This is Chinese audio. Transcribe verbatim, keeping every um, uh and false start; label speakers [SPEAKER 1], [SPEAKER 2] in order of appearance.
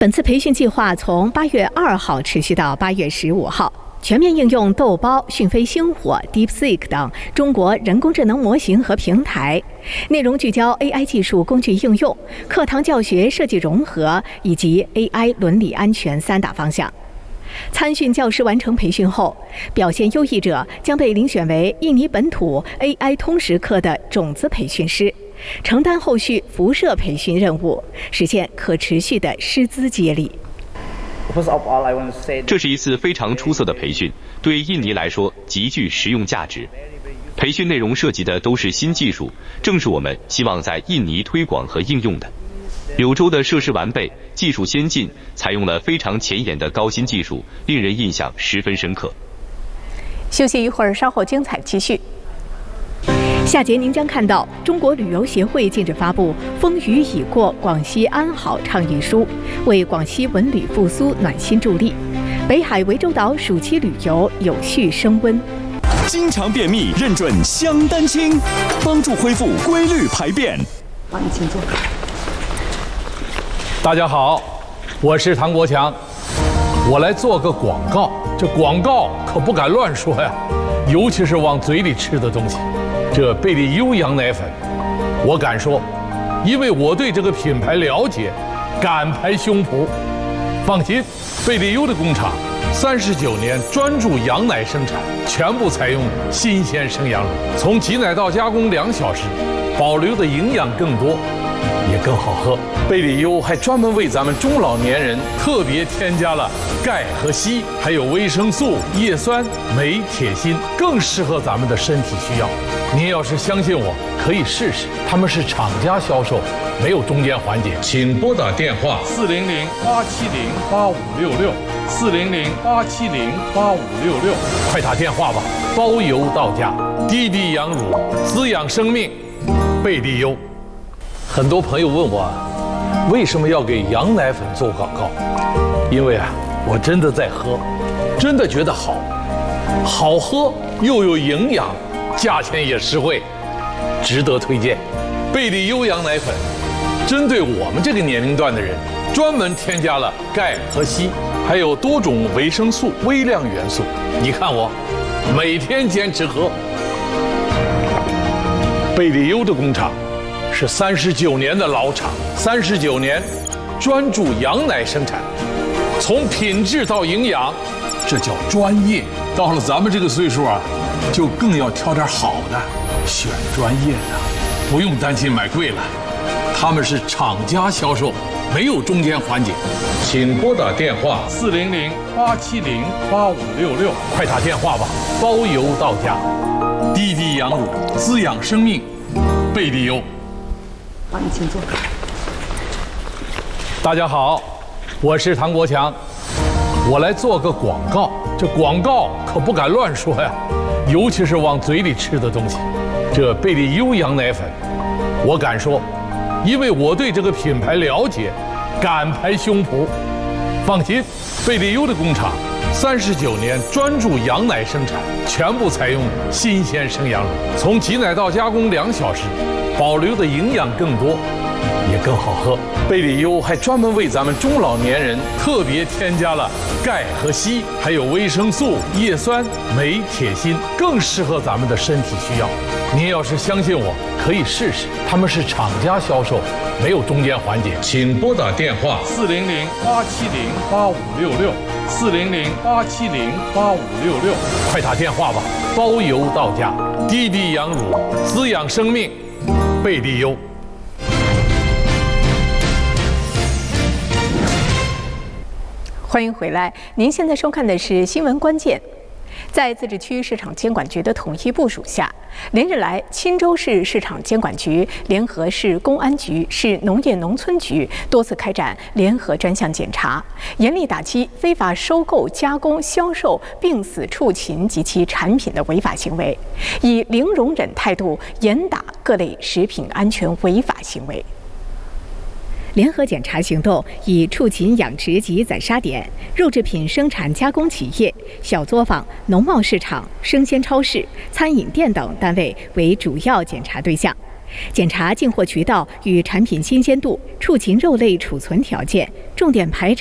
[SPEAKER 1] 本次培训计划从八月二号持续到八月十五号，全面应用豆包、讯飞星火、DeepSeek 等中国人工智能模型和平台，内容聚焦 A I 技术工具应用、课堂教学设计融合以及 A I 伦理安全三大方向。参训教师完成培训后，表现优异者将被遴选为印尼本土 A I 通识课的种子培训师，承担后续辐射培训任务，实现可持续的师资接力。
[SPEAKER 2] 这是一次非常出色的培训，对印尼来说极具实用价值。培训内容涉及的都是新技术，正是我们希望在印尼推广和应用的。柳州的设施完备，技术先进，采用了非常前沿的高新技术，令人印象十分深刻。
[SPEAKER 1] 休息一会儿，稍后精彩继续。下节您将看到中国旅游协会近日发布“风雨已过，广西安好”倡议书，为广西文旅复苏暖心助力。北海涠洲岛暑期旅游有序升温。
[SPEAKER 3] 经常便秘认准香丹清，帮助恢复规律排便。
[SPEAKER 4] 好，你请坐。
[SPEAKER 5] 大家好，我是唐国强，我来做个广告。这广告可不敢乱说呀，尤其是往嘴里吃的东西。这贝利优羊奶粉，我敢说，因为我对这个品牌了解，敢拍胸脯。放心，贝利优的工厂三十九年专注羊奶生产，全部采用新鲜生羊乳，从挤奶到加工两小时，保留的营养更多，也更好喝。贝利优还专门为咱们中老年人特别添加了钙和硒，还有维生素、叶酸、镁、铁、锌，更适合咱们的身体需要。您要是相信我，可以试试。他们是厂家销售，没有中间环节。请拨打电话四零零八七零八五六六，四零零八七零八五六六，快打电话吧，包邮到家。滴滴羊乳，滋养生命，贝利优。很多朋友问我，为什么要给羊奶粉做广告？因为啊，我真的在喝，真的觉得好，好喝又有营养，价钱也实惠，值得推荐。贝利优羊奶粉针对我们这个年龄段的人，专门添加了钙和硒，还有多种维生素、微量元素。你看我每天坚持喝。贝利优的工厂是三十九年的老厂，三十九年专注羊奶生产，从品质到营养，这叫专业。到了咱们这个岁数啊，就更要挑点好的，选专业的，不用担心买贵了。他们是厂家销售，没有中间环节。请拨打电话四零零八七零八五六六，快打电话吧，包邮到家。滴滴羊乳，滋养生命，贝利优。
[SPEAKER 4] 好，你请坐。
[SPEAKER 5] 大家好，我是唐国强，我来做个广告。这广告可不敢乱说呀，尤其是往嘴里吃的东西。这贝利优羊奶粉，我敢说，因为我对这个品牌了解，敢拍胸脯。放心，贝利优的工厂三十九年专注羊奶生产，全部采用新鲜生羊乳，从挤奶到加工两小时，保留的营养更多，也更好喝。贝利优还专门为咱们中老年人特别添加了钙和硒，还有维生素、叶酸、镁、铁、锌，更适合咱们的身体需要。您要是相信我，可以试试。他们是厂家销售，没有中间环节。请拨打电话四零零八七零八五六六，四零零八七零八五六六，快打电话吧，包邮到家。滴滴羊乳，滋养生命，贝利优。
[SPEAKER 1] 欢迎回来，您现在收看的是新闻关键。在自治区市场监管局的统一部署下，连日来，钦州市市场监管局联合市公安局、市农业农村局多次开展联合专项检查，严厉打击非法收购、加工、销售病死畜禽及其产品的违法行为，以零容忍态度严打各类食品安全违法行为。联合检查行动以畜禽养殖及宰杀点、肉制品生产加工企业、小作坊、农贸市场、生鲜超市、餐饮店等单位为主要检查对象， 检查进货渠道与产品新鲜度，触及肉类储存条件，重点排查